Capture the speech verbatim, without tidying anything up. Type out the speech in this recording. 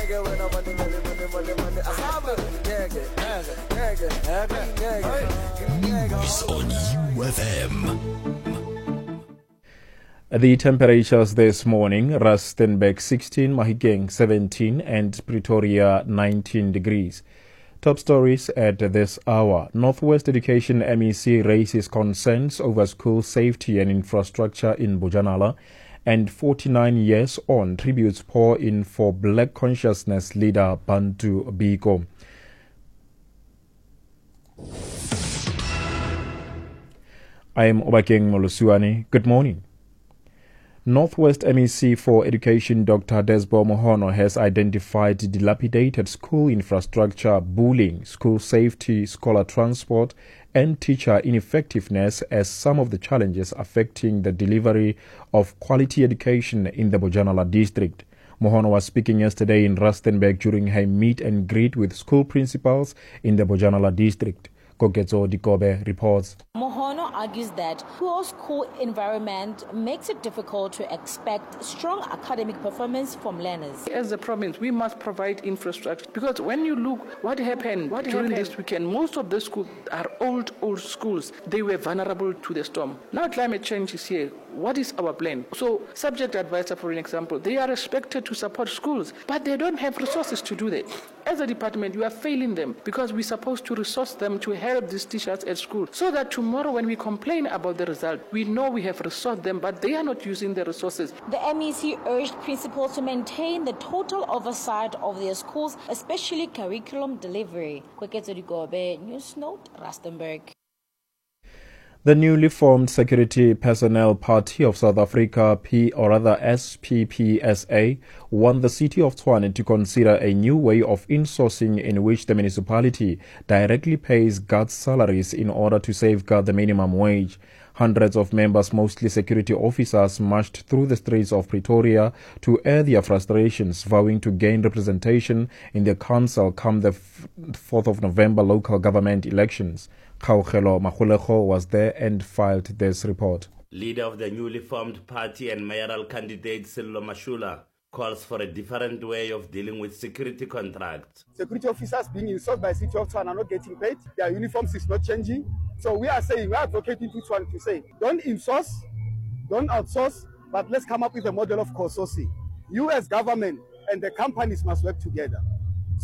News on U F M. The temperatures this morning: Rustenburg sixteen, Mahikeng seventeen, and Pretoria nineteen degrees. Top stories at this hour. Northwest Education M E C raises concerns over school safety and infrastructure in Bojanala, and forty-nine years on, tributes pour in for Black consciousness leader Bantu Biko. I am Obakeng Molusuani. Good morning. Northwest M E C for Education Doctor Desbo Mohono has identified dilapidated school infrastructure, bullying, school safety, scholar transport, and teacher ineffectiveness as some of the challenges affecting the delivery of quality education in the Bojanala district. Mohono was speaking yesterday in Rustenburg during her meet and greet with school principals in the Bojanala district. Koketso Dikobe reports. Mohono argues that poor school environment makes it difficult to expect strong academic performance from learners. As a province, we must provide infrastructure, because when you look what happened what during happened? this weekend, most of the schools are old, old schools. They were vulnerable to the storm. Now climate change is here. What is our plan? So, subject advisor, for an example, they are expected to support schools, but they don't have resources to do that. As a department, you are failing them, because we're supposed to resource them to help these teachers at school, so that tomorrow when we complain about the result, we know we have resourced them, but they are not using the resources. The M E C urged principals to maintain the total oversight of their schools, especially curriculum delivery. Kweketso Dikobe, News Note, Rustenburg. The newly formed Security Personnel Party of South Africa, P or rather S P P S A, want the city of Tshwane to consider a new way of insourcing in which the municipality directly pays guards' salaries in order to safeguard the minimum wage. Hundreds of members, mostly security officers, marched through the streets of Pretoria to air their frustrations, vowing to gain representation in the council come the fourth of November local government elections. Kaugelo Makhulego was there and filed this report. Leader of the newly formed party and mayoral candidate Sello Mashula calls for a different way of dealing with security contracts. Security officers being insulted by City of Tshwane are not getting paid. Their uniforms is not changing. So we are saying, we are advocating to Tshwane to say, don't insource, don't outsource, but let's come up with a model of co-sourcing. You as government and the companies must work together.